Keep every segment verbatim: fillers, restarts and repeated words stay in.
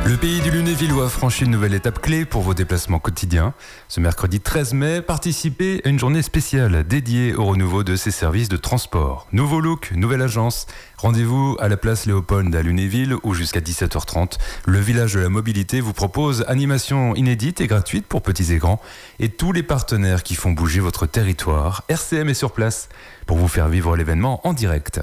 Le pays du Lunévillois franchit une nouvelle étape clé pour vos déplacements quotidiens. Ce mercredi treize mai, participez à une journée spéciale dédiée au renouveau de ses services de transport. Nouveau look, nouvelle agence. Rendez-vous à la place Léopold à Lunéville où jusqu'à dix-sept heures trente, le village de la mobilité vous propose animations inédites et gratuites pour petits et grands et tous les partenaires qui font bouger votre territoire. R C M est sur place pour vous faire vivre l'événement en direct.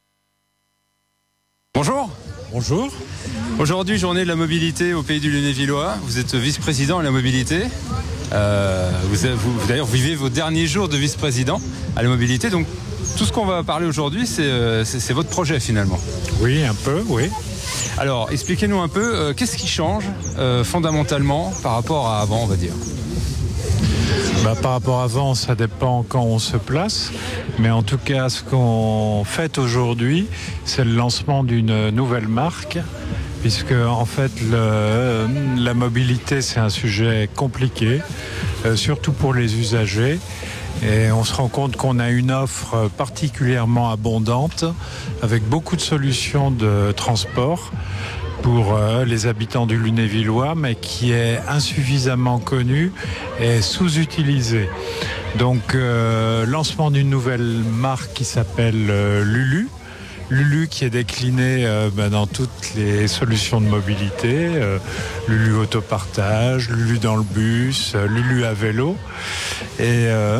Bonjour. Bonjour. Aujourd'hui, journée de la mobilité au pays du Lunévillois. Vous êtes vice-président de la mobilité. Euh, vous, vous, d'ailleurs, vous vivez vos derniers jours de vice-président à la mobilité. Donc, tout ce qu'on va parler aujourd'hui, c'est, c'est, c'est votre projet finalement. Oui, un peu, oui. Alors, expliquez-nous un peu, euh, qu'est-ce qui change euh, fondamentalement par rapport à avant, on va dire ? Bah, par rapport à avant, ça dépend quand on se place. Mais en tout cas, ce qu'on fait aujourd'hui, c'est le lancement d'une nouvelle marque. Puisque en fait, le, la mobilité, c'est un sujet compliqué, euh, surtout pour les usagers. Et on se rend compte qu'on a une offre particulièrement abondante, avec beaucoup de solutions de transport pour euh, les habitants du Lunévillois, mais qui est insuffisamment connue et sous-utilisée. Donc, euh, lancement d'une nouvelle marque qui s'appelle euh, Lulu. Lulu qui est décliné euh, ben, dans toutes les solutions de mobilité, euh, Lulu autopartage, Lulu dans le bus, euh, Lulu à vélo, et euh,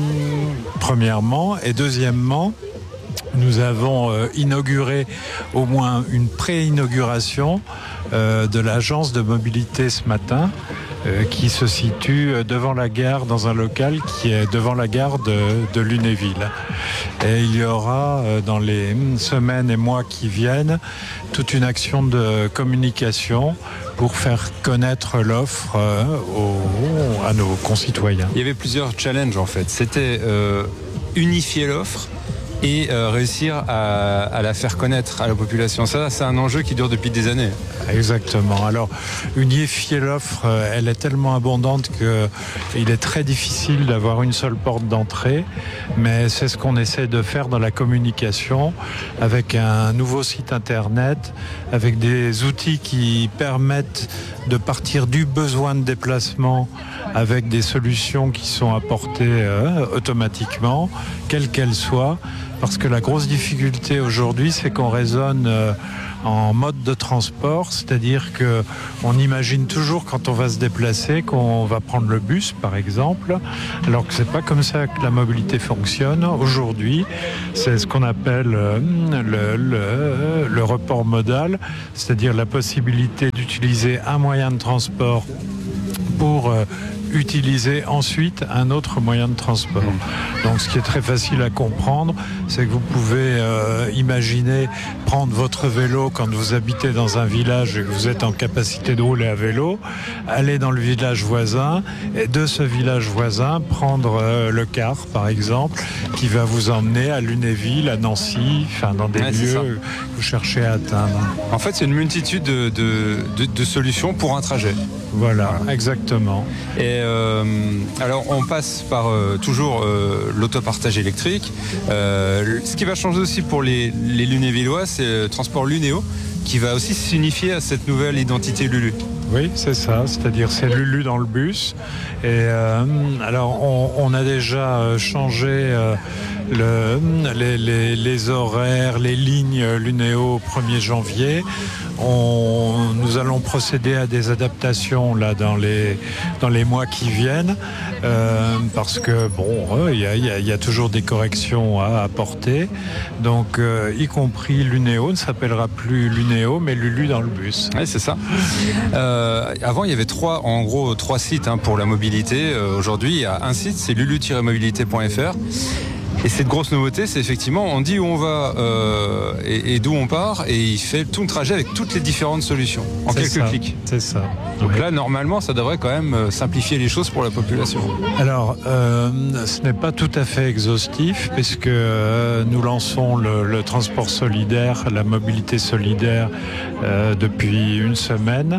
premièrement, et deuxièmement, nous avons euh, inauguré au moins une pré-inauguration euh, de l'agence de mobilité ce matin, euh, qui se situe devant la gare, dans un local qui est devant la gare de, de Lunéville. Et il y aura euh, dans les semaines et mois qui viennent toute une action de communication pour faire connaître l'offre euh, aux, à nos concitoyens. Il y avait plusieurs challenges en fait. C'était euh, unifier l'offre et euh, réussir à, à la faire connaître à la population. Ça, c'est un enjeu qui dure depuis des années. Exactement. Alors, unifier l'offre, elle est tellement abondante qu'il est très difficile d'avoir une seule porte d'entrée, mais c'est ce qu'on essaie de faire dans la communication, avec un nouveau site internet, avec des outils qui permettent de partir du besoin de déplacement avec des solutions qui sont apportées euh, automatiquement, quelles qu'elles soient, parce que la grosse difficulté aujourd'hui, c'est qu'on raisonne euh, en mode de transport, c'est-à-dire qu'on imagine toujours quand on va se déplacer qu'on va prendre le bus, par exemple, alors que c'est pas comme ça que la mobilité fonctionne. Aujourd'hui, c'est ce qu'on appelle euh, le, le, le report modal, c'est-à-dire la possibilité d'utiliser un moyen de transport pour euh, utiliser ensuite un autre moyen de transport. Donc ce qui est très facile à comprendre, c'est que vous pouvez euh, imaginer prendre votre vélo quand vous habitez dans un village et que vous êtes en capacité de rouler à vélo, aller dans le village voisin et de ce village voisin prendre euh, le car par exemple qui va vous emmener à Lunéville, à Nancy, enfin dans des ouais, lieux que vous cherchez à atteindre. En fait, c'est une multitude de, de, de, de solutions pour un trajet. Voilà, voilà. Exactement. Et euh, alors, on passe par euh, toujours euh, l'autopartage électrique. Euh, ce qui va changer aussi pour les, les Lunévillois, c'est le transport Lunéo, qui va aussi s'unifier à cette nouvelle identité Lulu. Oui, c'est ça, c'est-à-dire c'est Lulu dans le bus. Et euh, alors, on, on a déjà changé euh, le, les, les, les horaires, les lignes Lunéo au premier janvier. On, nous allons procéder à des adaptations là dans les dans les mois qui viennent euh, parce que bon, il euh, y, y, y a toujours des corrections à apporter. Donc, euh, y compris Lunéo ne s'appellera plus Lunéo, mais Lulu dans le bus. Oui, c'est ça. Euh, avant, il y avait trois, en gros, trois sites hein, pour la mobilité. Euh, aujourd'hui, il y a un site, c'est lulu tiret mobilité point f r. Et cette grosse nouveauté, c'est effectivement, on dit où on va euh, et, et d'où on part, et il fait tout le trajet avec toutes les différentes solutions, en c'est quelques ça, clics. C'est ça. Donc oui. là, normalement, ça devrait quand même simplifier les choses pour la population. Alors, euh, ce n'est pas tout à fait exhaustif, puisque euh, nous lançons le, le transport solidaire, la mobilité solidaire, euh, depuis une semaine.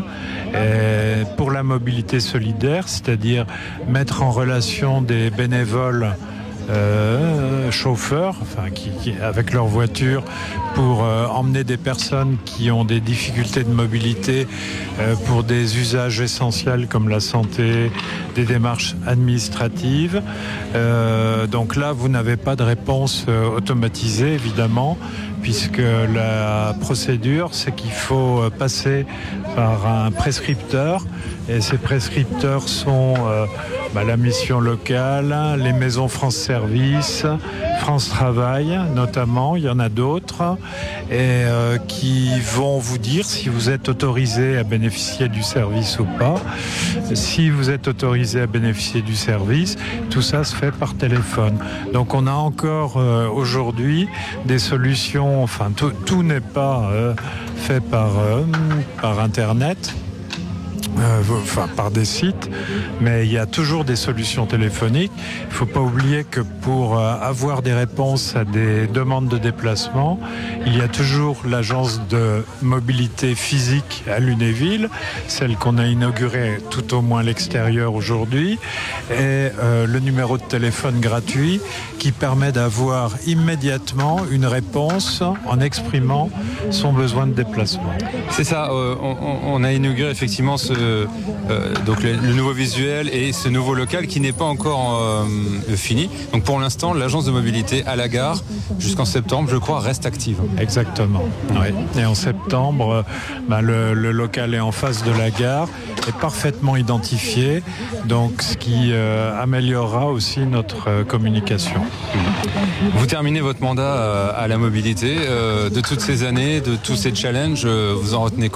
Et pour la mobilité solidaire, c'est-à-dire mettre en relation des bénévoles euh, chauffeurs, enfin, qui, qui, avec leur voiture, pour euh, emmener des personnes qui ont des difficultés de mobilité euh, pour des usages essentiels comme la santé, des démarches administratives. Euh, donc là, vous n'avez pas de réponse euh, automatisée, évidemment, puisque la procédure, c'est qu'il faut passer par un prescripteur. Et ces prescripteurs sont euh, bah, la mission locale, les maisons France Service, France Travail notamment, il y en a d'autres, et euh, qui vont vous dire si vous êtes autorisé à bénéficier du service ou pas. Si vous êtes autorisé à bénéficier du service, tout ça se fait par téléphone. Donc on a encore euh, aujourd'hui des solutions, enfin tout, tout n'est pas euh, fait par, euh, par Internet. Euh, enfin par des sites, mais il y a toujours des solutions téléphoniques. Il ne faut pas oublier que pour euh, avoir des réponses à des demandes de déplacement, il y a toujours l'agence de mobilité physique à Lunéville, celle qu'on a inaugurée tout au moins à l'extérieur aujourd'hui, et euh, le numéro de téléphone gratuit qui permet d'avoir immédiatement une réponse en exprimant son besoin de déplacement. C'est ça, euh, on, on a inauguré effectivement ce Euh, euh, donc le, le nouveau visuel et ce nouveau local qui n'est pas encore euh, fini. Donc pour l'instant, l'agence de mobilité à la gare jusqu'en septembre, je crois, reste active. Exactement. Oui. Et en septembre, bah, le, le local est en face de la gare, est parfaitement identifié, donc ce qui euh, améliorera aussi notre euh, communication. Vous terminez votre mandat euh, à la mobilité. Euh, de toutes ces années, de tous ces challenges, euh, vous en retenez quoi ?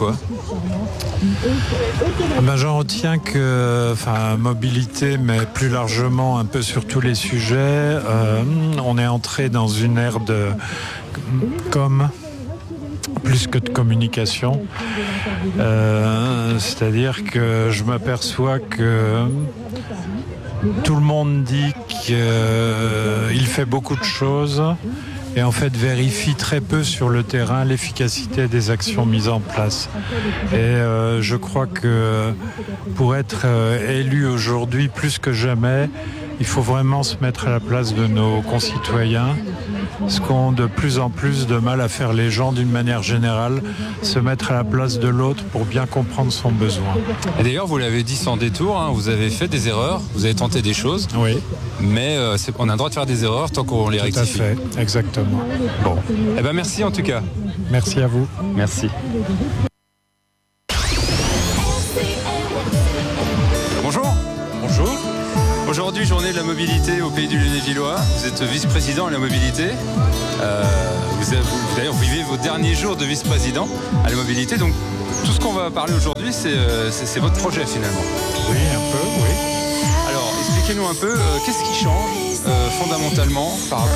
Ben, j'en retiens que, enfin, mobilité, mais plus largement un peu sur tous les sujets, euh, on est entré dans une ère de com, plus que de communication. Euh, c'est-à-dire que je m'aperçois que tout le monde dit qu'il fait beaucoup de choses et en fait vérifie très peu sur le terrain l'efficacité des actions mises en place. Et euh, je crois que pour être euh, élu aujourd'hui plus que jamais, il faut vraiment se mettre à la place de nos concitoyens, ce qu'ont de plus en plus de mal à faire les gens d'une manière générale, se mettre à la place de l'autre pour bien comprendre son besoin. Et d'ailleurs, vous l'avez dit sans détour, hein, vous avez fait des erreurs, vous avez tenté des choses, oui. mais euh, c'est, on a le droit de faire des erreurs tant qu'on les rectifie. Tout à fait, exactement. Bon, eh ben merci en tout cas. Merci à vous. Merci. Bonjour. Bonjour. Aujourd'hui, journée de la mobilité au pays du Lunévillois. Vous êtes vice-président à la mobilité. Euh, vous, avez, vous, d'ailleurs, vous vivez vos derniers jours de vice-président à la mobilité. Donc, tout ce qu'on va parler aujourd'hui, c'est, c'est, c'est votre projet finalement. Oui, un peu, oui. Alors, expliquez-nous un peu, euh, qu'est-ce qui change euh, fondamentalement par rapport